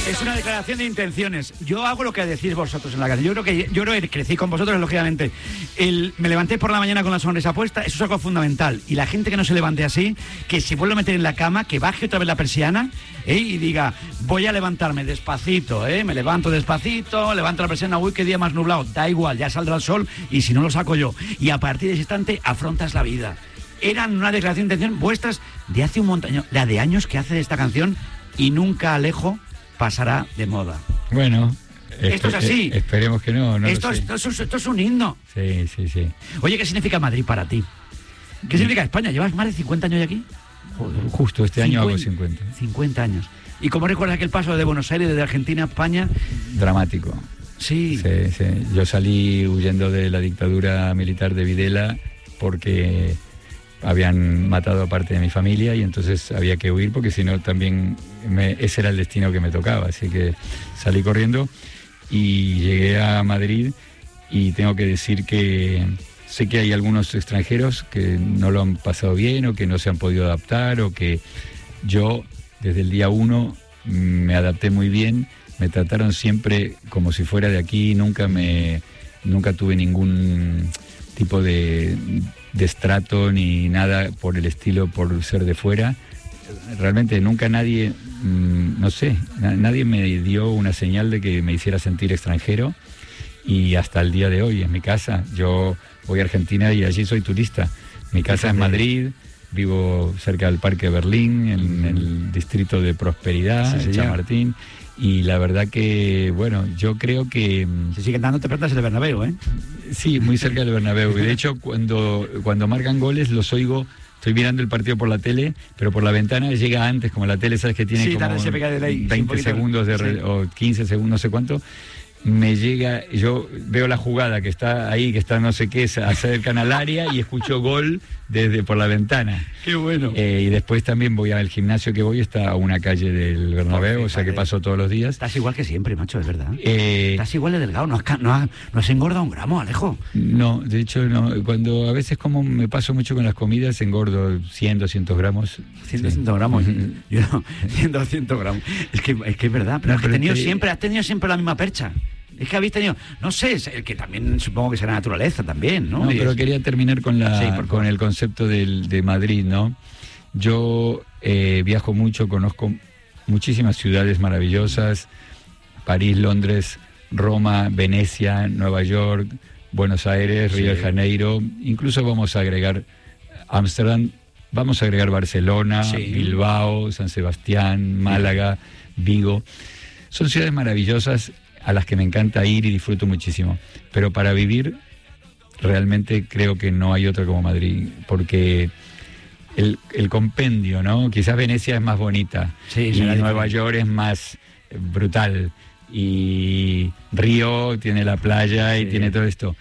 Es una declaración de intenciones. Yo hago lo que decís vosotros en la casa. Yo creo que crecí con vosotros, lógicamente. Me levanté por la mañana con la sonrisa puesta, eso es algo fundamental. Y la gente que no se levante así, que se vuelva a meter en la cama, que baje otra vez la persiana y diga, voy a levantarme despacito, me levanto despacito, levanto la persiana, uy, qué día más nublado. Da igual, ya saldrá el sol y si no lo saco yo. Y a partir de ese instante afrontas la vida. Eran una declaración de intención vuestras de hace un montón de años, la de años que hace de esta canción, y nunca Alejo pasará de moda. Bueno, esto es así. Esperemos que no. Esto es un himno. Sí. Oye, ¿qué significa Madrid para ti? ¿Qué significa España? ¿Llevas más de 50 años aquí? Joder, justo este año hago 50. 50 años. ¿Y cómo recuerdas aquel paso de Buenos Aires, desde Argentina a España? Dramático. Sí. Sí. Yo salí huyendo de la dictadura militar de Videla porque habían matado a parte de mi familia y entonces había que huir porque si no también ese era el destino que me tocaba. Así que salí corriendo y llegué a Madrid y tengo que decir que sé que hay algunos extranjeros que no lo han pasado bien o que no se han podido adaptar o que yo desde el día 1 me adapté muy bien, me trataron siempre como si fuera de aquí, nunca tuve ningún tipo de estrato ni nada por el estilo, por ser de fuera. Realmente nunca nadie me dio una señal de que me hiciera sentir extranjero y hasta el día de hoy en mi casa, yo voy a Argentina y allí soy turista. Mi casa es Madrid, vivo cerca del Parque Berlín, en el distrito de Prosperidad, en Chamartín. Y la verdad que, bueno, yo creo que... Se siguen dándote plantas en el Bernabéu, ¿eh? Sí, muy cerca del Bernabéu. Y de hecho, cuando marcan goles, los oigo. Estoy mirando el partido por la tele, pero por la ventana llega antes, como la tele, ¿sabes? Que tiene como 20 segundos o 15 segundos, no sé cuánto. Me llega, yo veo la jugada que está ahí, que está no sé qué, se acercan al área y escucho gol desde por la ventana. ¡Qué bueno! Y después también voy al gimnasio que voy, está a una calle del Bernabéu, o sea que paso todos los días. Estás igual que siempre, macho, es verdad. Estás igual de delgado, no has engordado un gramo, Alejo. No, de hecho no. Cuando a veces como me paso mucho con las comidas, engordo 100, 200 gramos. 100, 200 gramos. Yo no, 100, 200 gramos. Es que es verdad, pero has tenido siempre la misma percha. Es que habéis tenido, no sé, el que también supongo que será naturaleza también, ¿no? No, pero quería terminar con el concepto de Madrid, ¿no? Yo viajo mucho, conozco muchísimas ciudades maravillosas, París, Londres, Roma, Venecia, Nueva York, Buenos Aires, Río de Janeiro, incluso vamos a agregar Ámsterdam, vamos a agregar Barcelona, Bilbao, San Sebastián, Málaga, Vigo. Son ciudades maravillosas a las que me encanta ir y disfruto muchísimo. Pero para vivir, realmente creo que no hay otra como Madrid, porque el compendio, ¿no? Quizás Venecia es más bonita, y Nueva York es más brutal, y Río tiene la playa y tiene todo esto.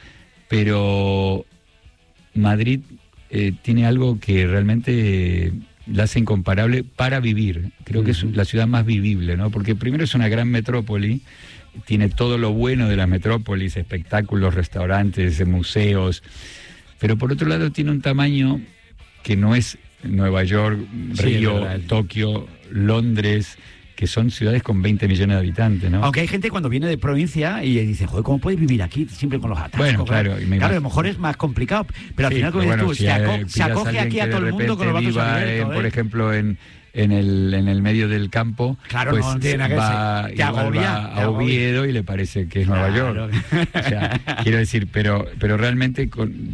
Pero Madrid tiene algo que realmente la hace incomparable para vivir. Creo que es la ciudad más vivible, ¿no? Porque primero es una gran metrópoli, tiene todo lo bueno de las metrópolis, espectáculos, restaurantes, museos, pero por otro lado tiene un tamaño que no es Nueva York, Río, Tokio, Londres, que son ciudades con 20 millones de habitantes, ¿no? Aunque hay gente cuando viene de provincia y dice, joder, ¿cómo puedes vivir aquí siempre con los atascos? Bueno, claro. Claro, a lo mejor es más complicado, pero al final, como dices tú, se acoge aquí a todo el mundo con los brazos abiertos. Por ejemplo, en el medio del campo, claro, pues no tiene nada que va a Oviedo y le parece que es Nueva York. O sea, quiero decir, pero realmente,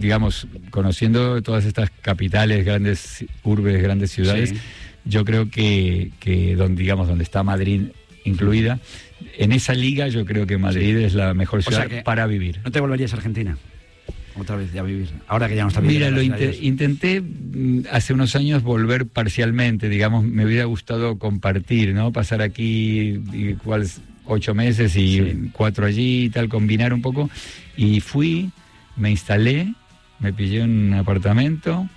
conociendo todas estas capitales, grandes urbes, grandes ciudades, yo creo que donde está Madrid incluida, en esa liga yo creo que Madrid es la mejor ciudad para vivir. ¿No te volverías a Argentina otra vez ya a vivir? Ahora que ya no está viviendo. Mira, intenté hace unos años volver parcialmente, me hubiera gustado compartir, ¿no? Pasar aquí igual 8 meses y 4 allí y tal, combinar un poco. Y fui, me instalé, me pillé un apartamento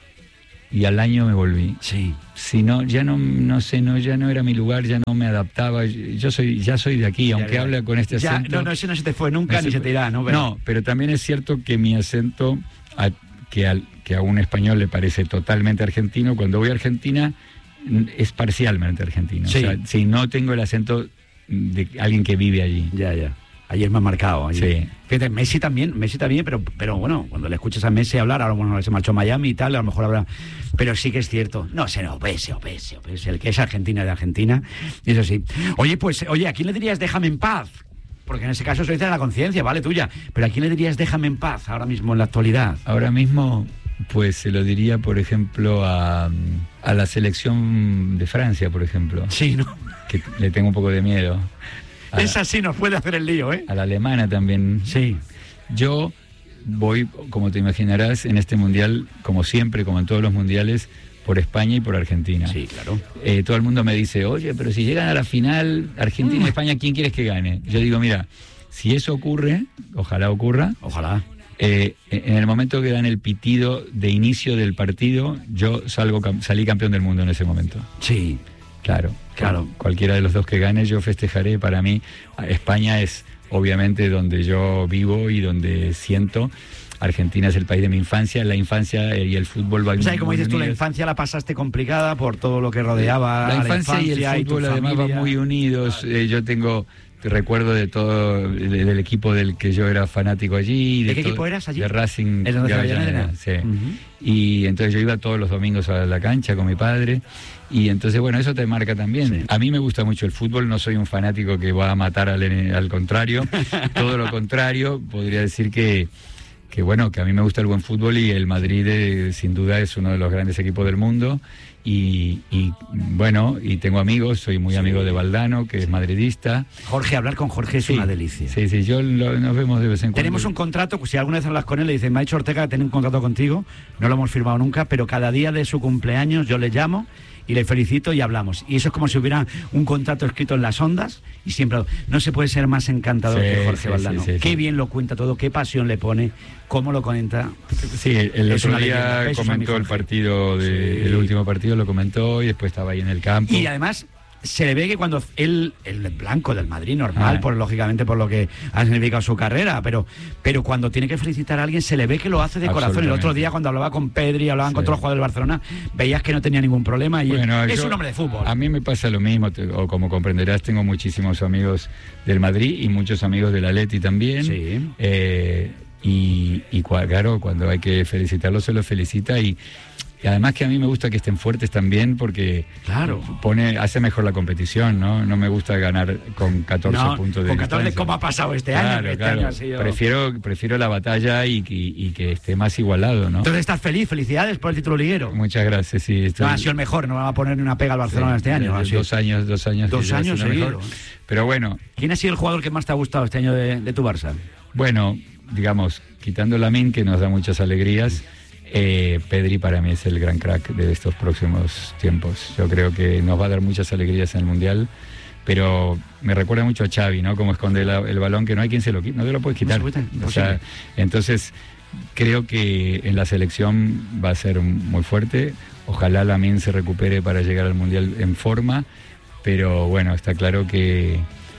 y al año me volví. Sí. Si no, ya ya no era mi lugar, ya no me adaptaba. Ya soy de aquí, aunque habla con este acento. No, ese no se te fue nunca ni se te irá, ¿no? Pero también es cierto que mi acento, que a un español le parece totalmente argentino, cuando voy a Argentina es parcialmente argentino. Sí. O sea, si no tengo el acento de alguien que vive allí. Ya. Ayer me ha marcado. Ayer. Sí. Fíjate, Messi también, pero bueno, cuando le escuchas a Messi hablar, ahora bueno, se marchó a Miami y tal, a lo mejor habrá... Pero sí que es cierto. No, Opese, el que es Argentina de Argentina, eso sí. Oye, ¿a quién le dirías déjame en paz? Porque en ese caso se dice la conciencia, vale, tuya. Pero ¿a quién le dirías déjame en paz ahora mismo en la actualidad? Ahora mismo, pues se lo diría, por ejemplo, a la selección de Francia, por ejemplo. Sí, ¿no? Que le tengo un poco de miedo. Esa sí nos puede hacer el lío, ¿eh? A la alemana también. Sí. Yo voy, como te imaginarás, en este mundial, como siempre, como en todos los mundiales, por España y por Argentina. Sí, claro. Todo el mundo me dice, oye, pero si llegan a la final Argentina y España, ¿quién quieres que gane? Yo digo, mira, si eso ocurre, ojalá ocurra. Ojalá. En el momento que dan el pitido de inicio del partido, yo salí campeón del mundo en ese momento. Sí. Claro. Cualquiera de los dos que gane, yo festejaré. Para mí, España es obviamente donde yo vivo y donde siento. Argentina es el país de mi infancia, la infancia y el fútbol va. O sea, como dices tú, la infancia la pasaste complicada por todo lo que rodeaba la infancia y el fútbol además van muy unidos. Yo tengo recuerdo de todo, del equipo del que yo era fanático allí. ¿De qué equipo eras allí? De Racing de Avellaneda. Sí. Y entonces yo iba todos los domingos a la cancha con mi padre. Y entonces, bueno, eso te marca también. Sí. A mí me gusta mucho el fútbol, no soy un fanático que va a matar al contrario. Todo lo contrario, podría decir que bueno, que a mí me gusta el buen fútbol y el Madrid sin duda es uno de los grandes equipos del mundo. Y bueno, y tengo amigos, soy muy amigo de Valdano, que es madridista. Jorge, hablar con Jorge es una delicia. Sí, nos vemos de vez en cuando. Tenemos un contrato, si alguna vez hablas con él, le dicen, me ha dicho Ortega que tiene un contrato contigo, no lo hemos firmado nunca, pero cada día de su cumpleaños yo le llamo y le felicito y hablamos. Y eso es como si hubiera un contrato escrito en las ondas y siempre... No se puede ser más encantador que Jorge Valdano. Qué bien lo cuenta todo, qué pasión le pone, cómo lo comenta. Sí, el otro día comentó el partido, el último partido lo comentó y después estaba ahí en el campo. Y además... se le ve que cuando él, el blanco del Madrid, normal, lógicamente por lo que ha significado su carrera, pero cuando tiene que felicitar a alguien, se le ve que lo hace de corazón. El otro día, cuando hablaba con Pedri, hablaban con otros jugadores del Barcelona, veías que no tenía ningún problema y es un hombre de fútbol. A mí me pasa lo mismo, o como comprenderás, tengo muchísimos amigos del Madrid y muchos amigos del Atleti también. Sí. Claro, cuando hay que felicitarlos, se los felicita y además que a mí me gusta que estén fuertes también porque hace mejor la competición, ¿no? No me gusta ganar con 14 puntos de con 14 distancia. ¿Cómo ha pasado este año? Claro. Ha sido... Prefiero la batalla y que esté más igualado, ¿no? Entonces estás feliz, felicidades por el título liguero. Muchas gracias, sí. Ha sido el mejor, no va a poner ni una pega al Barcelona este año. Dos años. 2 años seguidos. Pero bueno. ¿Quién ha sido el jugador que más te ha gustado este año de tu Barça? Bueno, digamos, quitando Lamine, que nos da muchas alegrías, Pedri para mí es el gran crack de estos próximos tiempos. Yo creo que nos va a dar muchas alegrías en el Mundial, pero me recuerda mucho a Xavi, ¿no? Como esconde el balón, que no hay quien se lo quite, no te lo puedes quitar. O sea, entonces creo que en la selección va a ser muy fuerte. Ojalá Lamine se recupere para llegar al Mundial en forma, pero bueno, está claro que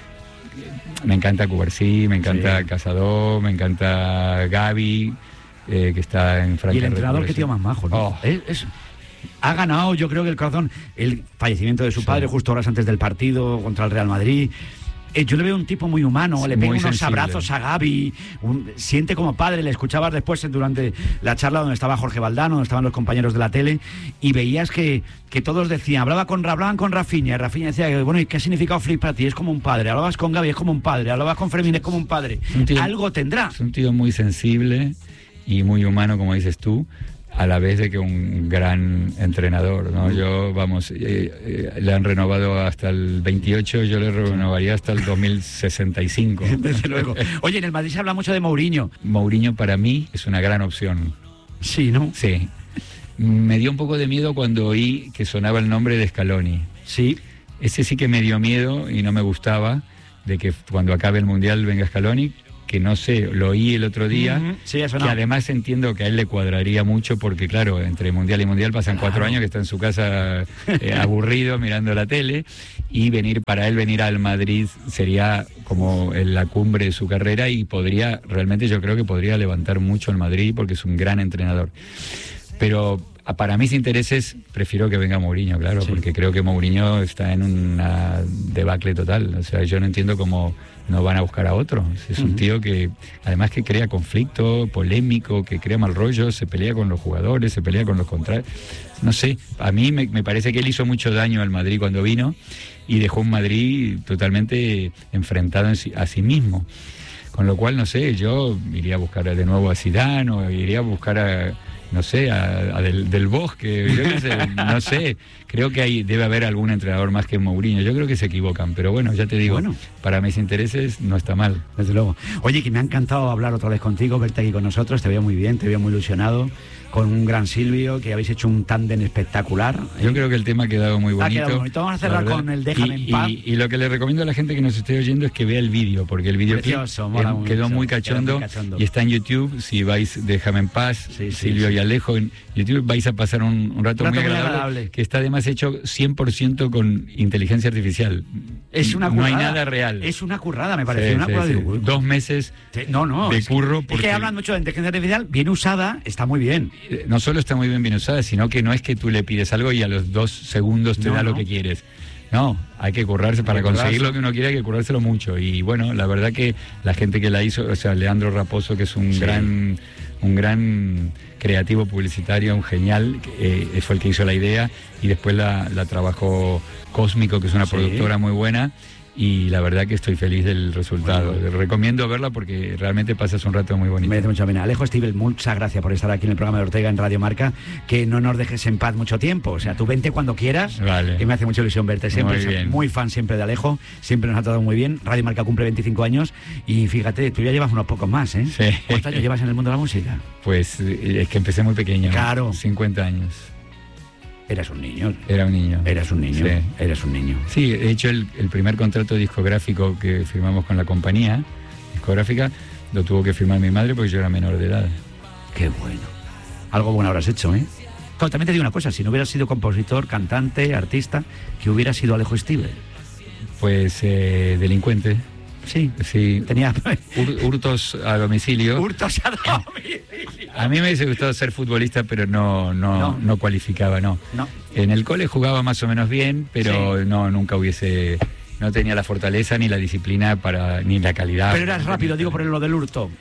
me encanta Cubarsí, me encanta Casado, me encanta Gavi, que está en Francia. Y el entrenador, qué tío más majo, ¿no? Ha ganado, yo creo que el corazón, el fallecimiento de su padre justo horas antes del partido contra el Real Madrid. Yo le veo un tipo muy humano, le pega unos abrazos a Gavi, siente como padre. Le escuchabas después durante la charla donde estaba Jorge Valdano, donde estaban los compañeros de la tele, y veías que todos decían, hablaban con Rafinha, y Rafinha decía, bueno, ¿y qué ha significado Flick para ti? Es como un padre. Hablabas con Gavi, es como un padre. Hablabas con Fermín, es como un padre. Algo tendrá. Es un tío muy sensible y muy humano, como dices tú, a la vez de que un gran entrenador, ¿no? Yo, le han renovado hasta el 28, yo le renovaría hasta el 2065. Desde luego. Oye, en el Madrid se habla mucho de Mourinho. Mourinho para mí es una gran opción. Sí, ¿no? Sí. Me dio un poco de miedo cuando oí que sonaba el nombre de Scaloni. Sí. Ese sí que me dio miedo y no me gustaba, de que cuando acabe el Mundial venga Scaloni, que no sé, lo oí el otro día, que además entiendo que a él le cuadraría mucho porque claro, entre Mundial y Mundial pasan 4 años que está en su casa aburrido mirando la tele, y para él venir al Madrid sería como en la cumbre de su carrera y realmente yo creo que podría levantar mucho al Madrid porque es un gran entrenador. Pero para mis intereses prefiero que venga Mourinho, claro, porque creo que Mourinho está en una debacle total. O sea, yo no entiendo cómo no van a buscar a otro. Es un tío que, además, que crea conflicto, polémico, que crea mal rollo, se pelea con los jugadores, se pelea con los contrarios. No sé, a mí me parece que él hizo mucho daño al Madrid cuando vino y dejó un Madrid totalmente enfrentado a sí mismo. Con lo cual, no sé, yo iría a buscar de nuevo a Zidane, o iría a buscar a Del Bosque, yo qué sé, no sé, creo que debe haber algún entrenador más que Mourinho, yo creo que se equivocan, pero bueno, ya te digo, para mis intereses no está mal. Desde luego. Oye, que me ha encantado hablar otra vez contigo, verte aquí con nosotros, te veo muy bien, te veo muy ilusionado, con un gran Silvio, que habéis hecho un tándem espectacular. Yo creo que el tema ha quedado muy bonito. Ha quedado bonito. Vamos a cerrar con el Déjame en paz. Y lo que le recomiendo a la gente que nos esté oyendo es que vea el vídeo, porque el vídeo quedó muy cachondo y está en YouTube. Si vais, Déjame en paz, Silvio y Alejo, en YouTube vais a pasar un rato muy agradable, que está además hecho 100% con inteligencia artificial. Es una currada. No hay nada real. Es una currada, me parece. Una currada. 2 meses de curro. Es que hablan mucho de inteligencia artificial, bien usada, está muy bien. No solo está muy bien usada, sino que no es que tú le pides algo y a los 2 segundos te da lo que quieres. No, hay que currarse para conseguir lo que uno quiere, hay que currárselo mucho. Y bueno, la verdad que la gente que la hizo, o sea, Leandro Raposo, que es un gran creativo publicitario, un genial, fue el que hizo la idea, y después la trabajó Cósmico, que es una productora muy buena. Y la verdad que estoy feliz del resultado. Recomiendo verla porque realmente pasas un rato muy bonito. Me hace mucha pena. Alejo Stivel, muchas gracias por estar aquí en el programa de Ortega en Radio Marca. Que no nos dejes en paz mucho tiempo. O sea, tú vente cuando quieras. Vale. Y me hace mucha ilusión verte. Siempre muy fan siempre de Alejo. Siempre nos ha tratado muy bien. Radio Marca cumple 25 años. Y fíjate, tú ya llevas unos pocos más, ¿eh? Sí. ¿Cuántos años llevas en el mundo de la música? Pues es que empecé muy pequeño. Claro. 50 años. Eras un niño. Era un niño. Eras un niño. Sí. Eras un niño. Sí, de hecho el primer contrato discográfico que firmamos con la compañía discográfica lo tuvo que firmar mi madre porque yo era menor de edad. Qué bueno. Algo bueno habrás hecho, ¿eh? Claro, también te digo una cosa, si no hubieras sido compositor, cantante, artista, que hubiera sido Alejo Stivel. Pues delincuente. Sí. Tenía hurtos a domicilio. Hurtos a domicilio. A mí me hubiese gustado ser futbolista, pero no cualificaba, no. En el cole jugaba más o menos bien, pero nunca no tenía la fortaleza ni la disciplina ni la calidad. Pero eras rápido, digo, por lo del hurto.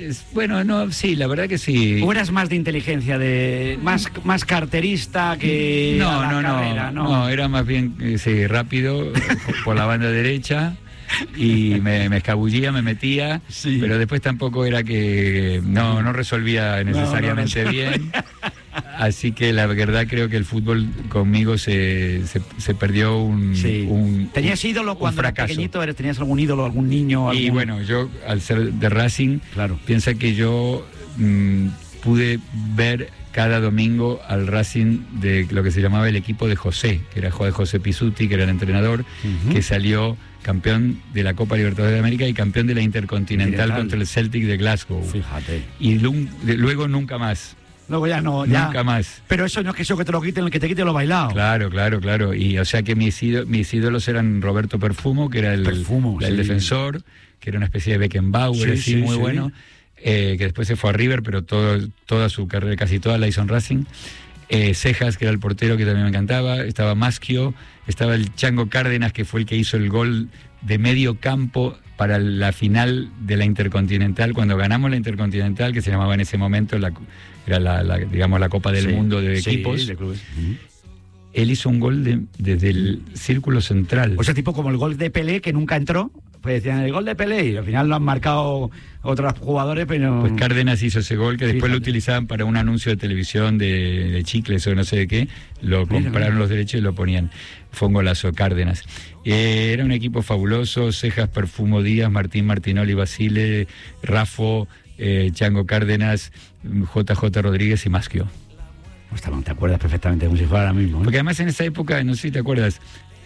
La verdad que sí. ¿O eras más de inteligencia, más carterista que carrera? No, era más bien rápido por la banda derecha. Y me escabullía, me metía, pero después tampoco era que no resolvía necesariamente bien. Así que la verdad creo que el fútbol conmigo se perdió un ¿Tenías ídolo cuando eras pequeñito? ¿Tenías algún ídolo, algún niño? Y bueno, yo al ser de Racing, piensa que yo pude ver cada domingo al Racing de lo que se llamaba el equipo de José, que era José Pizzuti, que era el entrenador, que salió campeón de la Copa Libertadores de América y campeón de la Intercontinental contra el Celtic de Glasgow. Fíjate. Y luego nunca más. Luego ya no. Nunca más. Pero eso no es que eso que te lo quiten, el que te quite lo bailado. Claro. Y o sea que mis ídolos eran Roberto Perfumo, que era el defensor, que era una especie de Beckenbauer, muy bueno, que después se fue a River, pero toda su carrera, casi toda la hizo en Racing. Cejas, que era el portero, que también me encantaba. Estaba Maschio, estaba el Chango Cárdenas, que fue el que hizo el gol de medio campo para la final de la Intercontinental, cuando ganamos la Intercontinental, que se llamaba en ese momento era la Copa del Mundo de equipos. De clubes. Él hizo un gol desde el círculo central. O sea, tipo como el gol de Pelé, que nunca entró. Pues decían el gol de Pelé y al final lo han marcado otros jugadores, pero... Pues Cárdenas hizo ese gol que después lo utilizaban para un anuncio de televisión de chicles o no sé de qué. Lo compraron los derechos y lo ponían. Fue un golazo, Cárdenas. Era un equipo fabuloso: Cejas, Perfumo, Díaz, Martín, Martinoli, Basile, Rafo, Chango Cárdenas, JJ Rodríguez y Maschio. Te acuerdas perfectamente, como si fuera ahora mismo, ¿eh? Porque además en esa época, no sé si te acuerdas,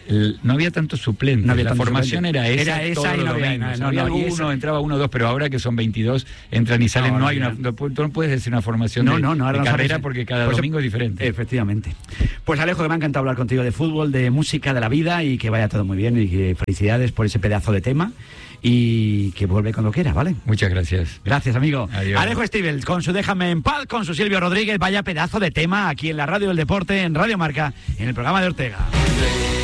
no había tantos suplentes. No había la tanto formación suplente. era esa y y no había, entraba uno, dos, pero ahora que son 22, entran y salen. Tú no puedes decir una formación de carrera porque cada domingo es diferente. Efectivamente. Pues Alejo, que me ha encantado hablar contigo de fútbol, de música, de la vida, y que vaya todo muy bien, y que felicidades por ese pedazo de tema, y que vuelve cuando quiera, ¿vale? Muchas gracias. Gracias, amigo. Adiós. Alejo Stivel, con su Déjame en Paz, con su Silvio Rodríguez, vaya pedazo de tema aquí en la Radio del Deporte, en Radio Marca, en el programa de Ortega.